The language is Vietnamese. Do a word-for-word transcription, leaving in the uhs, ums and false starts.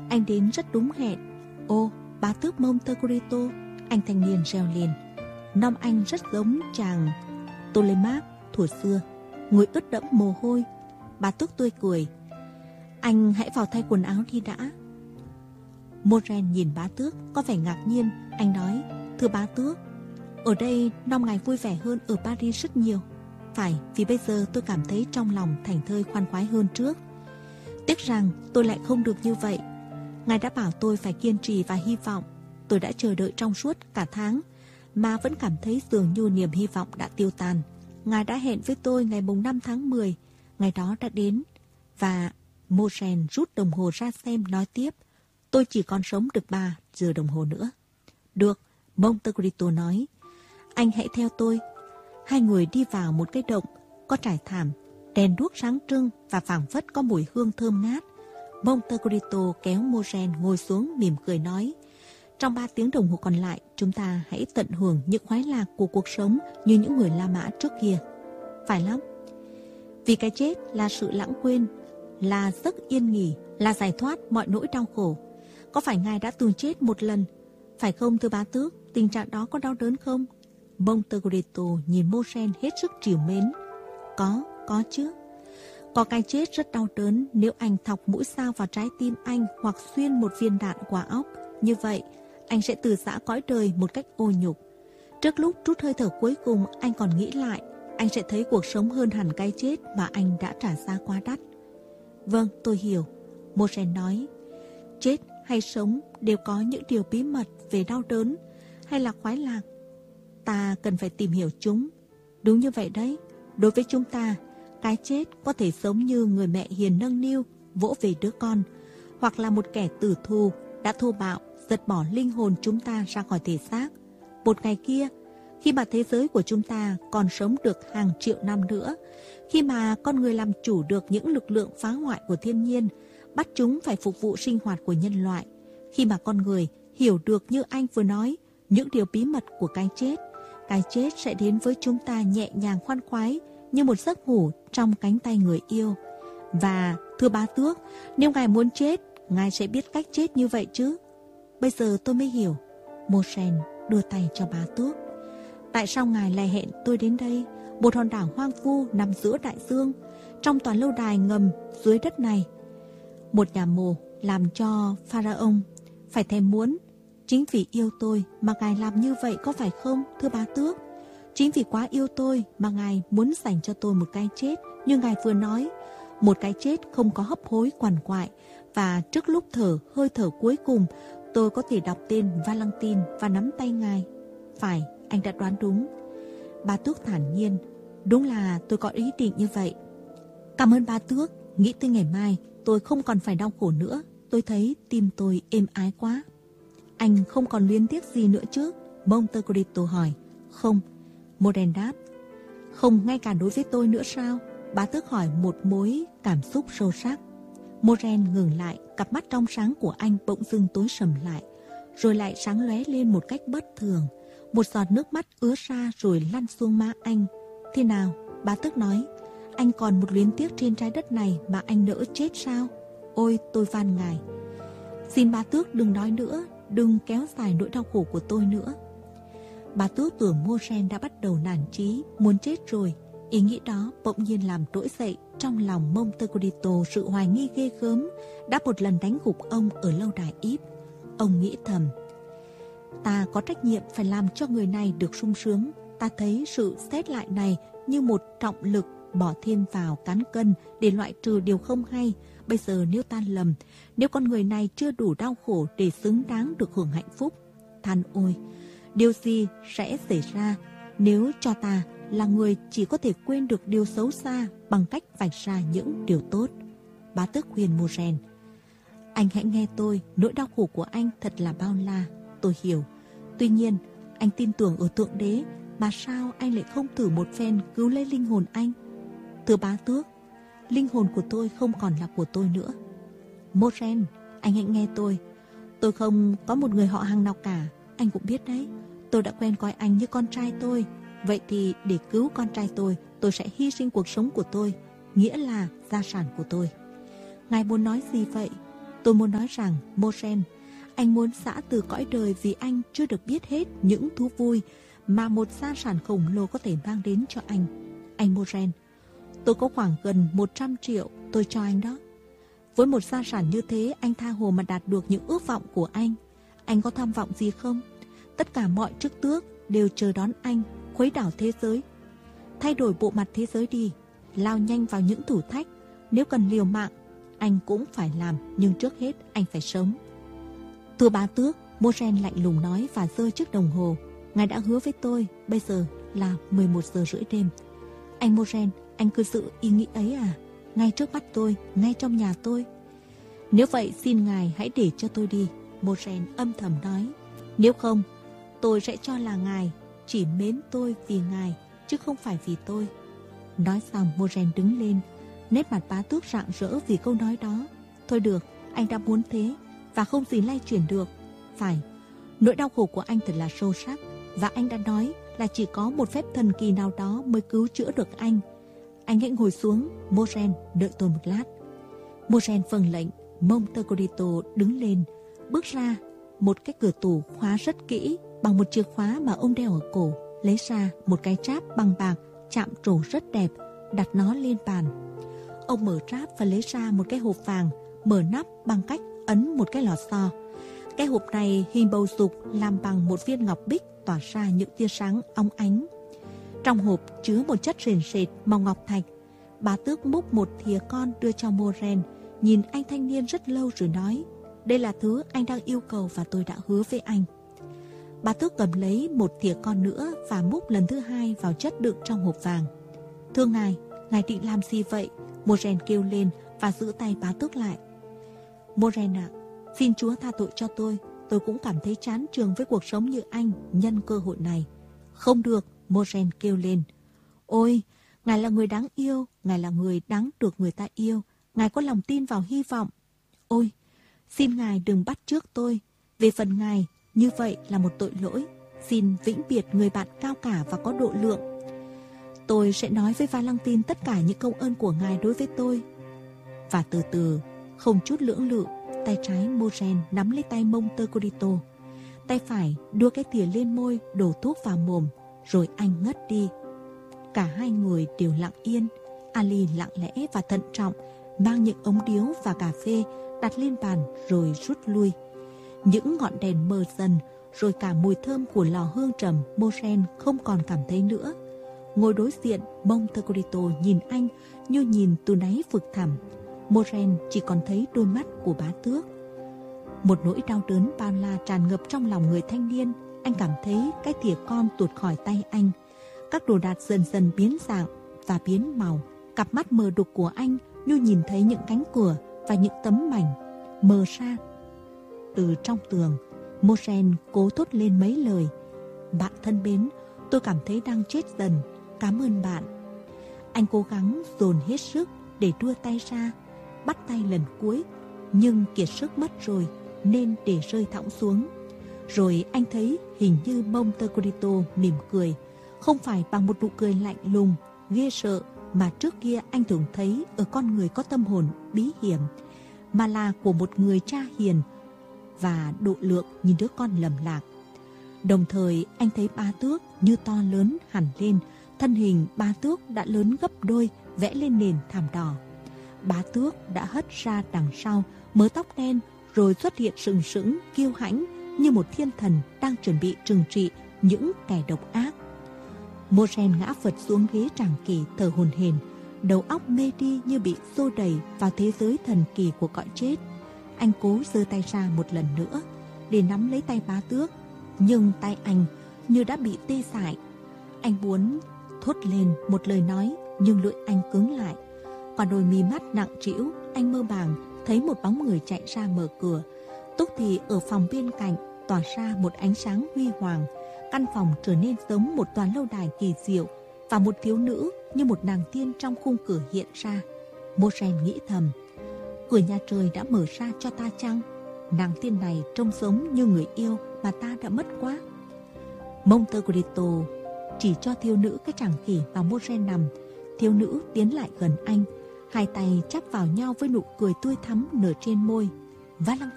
Anh đến rất đúng hẹn. Ô, bá tước Monte Cristo, anh thanh niên reo lên. Nom anh rất giống chàng Ptolemaic thuở xưa, người ướt đẫm mồ hôi. Bá tước tươi cười. Anh hãy vào thay quần áo đi đã. Moren nhìn bá tước có vẻ ngạc nhiên. Anh nói, thưa bá tước, ở đây Nom ngài vui vẻ hơn ở Paris rất nhiều. Phải, vì bây giờ tôi cảm thấy trong lòng thảnh thơi khoan khoái hơn trước. Tiếc rằng tôi lại không được như vậy. Ngài đã bảo tôi phải kiên trì và hy vọng. Tôi đã chờ đợi trong suốt cả tháng mà vẫn cảm thấy dường như niềm hy vọng đã tiêu tan. Ngài đã hẹn với tôi ngày mùng năm tháng mười. Ngày đó đã đến. Và Moren rút đồng hồ ra xem, nói tiếp, tôi chỉ còn sống được ba giờ đồng hồ nữa. Được, Monte Cristo nói, anh hãy theo tôi. Hai người đi vào một cái động có trải thảm, đèn đuốc sáng trưng và phảng phất có mùi hương thơm ngát. Monte Cristo kéo Moren ngồi xuống mỉm cười nói, trong ba tiếng đồng hồ còn lại, chúng ta hãy tận hưởng những khoái lạc của cuộc sống như những người La Mã trước kia. Phải lắm. Vì cái chết là sự lãng quên, là giấc yên nghỉ, là giải thoát mọi nỗi đau khổ. Có phải ngài đã từng chết một lần? Phải không thưa bá tước? Tình trạng đó có đau đớn không? Monte Cristo nhìn Moren hết sức trìu mến. Có, có chứ. Có cái chết rất đau đớn nếu anh thọc mũi sao vào trái tim anh hoặc xuyên một viên đạn qua óc. Như vậy, anh sẽ từ giã cõi đời một cách ô nhục. Trước lúc trút hơi thở cuối cùng, anh còn nghĩ lại, anh sẽ thấy cuộc sống hơn hẳn cái chết mà anh đã trả giá quá đắt. Vâng, tôi hiểu. Moren nói, chết hay sống đều có những điều bí mật về đau đớn hay là khoái lạc. Ta cần phải tìm hiểu chúng. Đúng như vậy đấy. Đối với chúng ta, cái chết có thể giống như người mẹ hiền nâng niu vỗ về đứa con, hoặc là một kẻ tử thù đã thô bạo giật bỏ linh hồn chúng ta ra khỏi thể xác. Một ngày kia, khi mà thế giới của chúng ta còn sống được hàng triệu năm nữa, khi mà con người làm chủ được những lực lượng phá hoại của thiên nhiên, bắt chúng phải phục vụ sinh hoạt của nhân loại, khi mà con người hiểu được như anh vừa nói những điều bí mật của cái chết, cái chết sẽ đến với chúng ta nhẹ nhàng khoan khoái như một giấc ngủ trong cánh tay người yêu. Và thưa bá tước, nếu ngài muốn chết, ngài sẽ biết cách chết như vậy chứ? Bây giờ tôi mới hiểu. Moren đưa tay cho bá tước. Tại sao ngài lại hẹn tôi đến đây, một hòn đảo hoang vu nằm giữa đại dương, trong toàn lâu đài ngầm dưới đất này? Một nhà mồ làm cho Pharaoh phải thèm muốn. Chính vì yêu tôi mà ngài làm như vậy có phải không, thưa bá tước? Chính vì quá yêu tôi mà ngài muốn dành cho tôi một cái chết như ngài vừa nói, một cái chết không có hấp hối quằn quại, và trước lúc thở hơi thở cuối cùng tôi có thể đọc tên Valentine và nắm tay ngài. Phải, anh đã đoán đúng. Bá tước thản nhiên, đúng là tôi có ý định như vậy. Cảm ơn bá tước. Nghĩ tới ngày mai tôi không còn phải đau khổ nữa. Tôi thấy tim tôi êm ái quá. Anh không còn luyến tiếc gì nữa chứ? Monte Cristo hỏi. Không, Moren đáp. Không ngay cả đối với tôi nữa sao? Bá tước hỏi một mối cảm xúc sâu sắc. Moren ngừng lại, cặp mắt trong sáng của anh bỗng dưng tối sầm lại, rồi lại sáng lóe lên một cách bất thường. Một giọt nước mắt ứa ra rồi lăn xuống má anh. Thế nào? Bá tước nói. Anh còn một luyến tiếc trên trái đất này mà anh nỡ chết sao? Ôi, tôi van ngài. Xin bá tước đừng nói nữa, đừng kéo dài nỗi đau khổ của tôi nữa. Bá tước tưởng Moren đã bắt đầu nản chí, muốn chết rồi. Ý nghĩ đó bỗng nhiên làm trỗi dậy trong lòng Monte Cristo sự hoài nghi ghê gớm đã một lần đánh gục ông ở lâu đài Ypres. Ông nghĩ thầm, ta có trách nhiệm phải làm cho người này được sung sướng. Ta thấy sự xét lại này như một trọng lực bỏ thêm vào cán cân để loại trừ điều không hay. Bây giờ nếu ta lầm, nếu con người này chưa đủ đau khổ để xứng đáng được hưởng hạnh phúc, than ôi, điều gì sẽ xảy ra nếu cho ta là người chỉ có thể quên được điều xấu xa bằng cách vạch ra những điều tốt. Bá tước khuyên Moren, anh hãy nghe tôi, nỗi đau khổ của anh thật là bao la, tôi hiểu. Tuy nhiên, anh tin tưởng ở Thượng Đế, mà sao anh lại không thử một phen cứu lấy linh hồn anh? Thưa bá tước, linh hồn của tôi không còn là của tôi nữa. Moren, anh hãy nghe tôi. Tôi không có một người họ hàng nào cả, anh cũng biết đấy. Tôi đã quen coi anh như con trai tôi. Vậy thì để cứu con trai tôi, tôi sẽ hy sinh cuộc sống của tôi, nghĩa là gia sản của tôi. Ngài muốn nói gì vậy? Tôi muốn nói rằng, Mosen, anh muốn xã từ cõi đời vì anh chưa được biết hết những thú vui mà một gia sản khổng lồ có thể mang đến cho anh. Anh Mosen, tôi có khoảng gần một trăm triệu tôi cho anh đó. Với một gia sản như thế, anh tha hồ mà đạt được những ước vọng của anh. Anh có tham vọng gì không? Tất cả mọi chức tước đều chờ đón anh khuấy đảo thế giới. Thay đổi bộ mặt thế giới đi, lao nhanh vào những thử thách. Nếu cần liều mạng, anh cũng phải làm, nhưng trước hết anh phải sống. Thưa bá tước, Mosen lạnh lùng nói và giơ chiếc đồng hồ. Ngài đã hứa với tôi, bây giờ là mười một giờ rưỡi đêm. Anh Mosen, anh cứ giữ ý nghĩ ấy à? Ngay trước mắt tôi, ngay trong nhà tôi. Nếu vậy xin ngài hãy để cho tôi đi, Mosen âm thầm nói. Nếu không, tôi sẽ cho là ngài chỉ mến tôi vì ngài, chứ không phải vì tôi. Nói xong, Mosen đứng lên, nét mặt bá tước rạng rỡ vì câu nói đó. Thôi được, anh đã muốn thế, và không gì lay chuyển được. Phải, nỗi đau khổ của anh thật là sâu sắc, và anh đã nói là chỉ có một phép thần kỳ nào đó mới cứu chữa được anh. Anh hãy ngồi xuống, Mosen, đợi tôi một lát. Mosen vâng lệnh. Montecristo đứng lên, bước ra một cái cửa tủ khóa rất kỹ bằng một chìa khóa mà ông đeo ở cổ, lấy ra một cái tráp bằng bạc chạm trổ rất đẹp, đặt nó lên bàn. Ông mở tráp và lấy ra một cái hộp vàng, mở nắp bằng cách ấn một cái lò xo. Cái hộp này hình bầu dục làm bằng một viên ngọc bích tỏa ra những tia sáng óng ánh. Trong hộp chứa một chất sền sệt màu ngọc thạch. Bá tước múc một thìa con đưa cho Mosen, nhìn anh thanh niên rất lâu rồi nói, đây là thứ anh đang yêu cầu và tôi đã hứa với anh. Bá tước cầm lấy một thìa con nữa và múc lần thứ hai vào chất đựng trong hộp vàng. Thưa ngài, ngài định làm gì vậy? Mosen kêu lên và giữ tay bá tước lại. Mosen ạ, xin Chúa tha tội cho tôi. Tôi cũng cảm thấy chán chường với cuộc sống như anh nhân cơ hội này. Không được, Mosen kêu lên. Ôi, ngài là người đáng yêu, ngài là người đáng được người ta yêu. Ngài có lòng tin vào hy vọng. Ôi, xin ngài đừng bắt chước tôi. Về phần ngài, như vậy là một tội lỗi. Xin vĩnh biệt người bạn cao cả và có độ lượng. Tôi sẽ nói với Valentine tất cả những công ơn của ngài đối với tôi. Và từ từ, không chút lưỡng lự, tay trái Mosen nắm lấy tay Montecristo. Tay phải đưa cái thìa lên môi, đổ thuốc vào mồm, rồi anh ngất đi. Cả hai người đều lặng yên. Ali lặng lẽ và thận trọng mang những ống điếu và cà phê đặt lên bàn rồi rút lui. Những ngọn đèn mờ dần, rồi cả mùi thơm của lò hương trầm Mosen không còn cảm thấy nữa. Ngồi đối diện, Montecristo nhìn anh như nhìn từ đáy vực thẳm. Mosen chỉ còn thấy đôi mắt của bá tước. Một nỗi đau đớn bao la tràn ngập trong lòng người thanh niên. Anh cảm thấy cái thìa con tuột khỏi tay anh. Các đồ đạc dần dần biến dạng và biến màu. Cặp mắt mờ đục của anh như nhìn thấy những cánh cửa và những tấm mảnh mờ xa. Từ trong tường, Mosen cố thốt lên mấy lời. Bạn thân mến, tôi cảm thấy đang chết dần. Cảm ơn bạn. Anh cố gắng dồn hết sức để đưa tay ra, bắt tay lần cuối, nhưng kiệt sức mất rồi nên để rơi thõng xuống. Rồi anh thấy hình như Montecristo mỉm cười, không phải bằng một nụ cười lạnh lùng, ghê sợ mà trước kia anh thường thấy ở con người có tâm hồn bí hiểm, mà là của một người cha hiền và độ lượng như đứa con lầm lạc. Đồng thời anh thấy bá tước như to lớn hẳn lên, thân hình bá tước đã lớn gấp đôi, vẽ lên nền thảm đỏ. Bá tước đã hất ra đằng sau mớ tóc đen, rồi xuất hiện sừng sững kiêu hãnh như một thiên thần đang chuẩn bị trừng trị những kẻ độc ác. Mosen ngã phật xuống ghế tràng kỳ thở hổn hển, đầu óc mê đi như bị xô đẩy vào thế giới thần kỳ của cõi chết. Anh cố giơ tay ra một lần nữa để nắm lấy tay bá tước, nhưng tay anh như đã bị tê dại. Anh muốn thốt lên một lời nói, nhưng lưỡi anh cứng lại. Qua đôi mí mắt nặng trĩu, anh mơ màng thấy một bóng người chạy ra mở cửa. Tức thì ở phòng bên cạnh tỏa ra một ánh sáng huy hoàng. Căn phòng trở nên giống một tòa lâu đài kỳ diệu, và một thiếu nữ như một nàng tiên trong khung cửa hiện ra. Mosen nghĩ thầm, cửa nhà trời đã mở ra cho ta chăng? Nàng tiên này trông giống như người yêu mà ta đã mất quá. Montecristo chỉ cho thiếu nữ cái tràng khỉ mà Mosen nằm. Thiếu nữ tiến lại gần anh, hai tay chắp vào nhau với nụ cười tươi thắm nở trên môi. Va lăng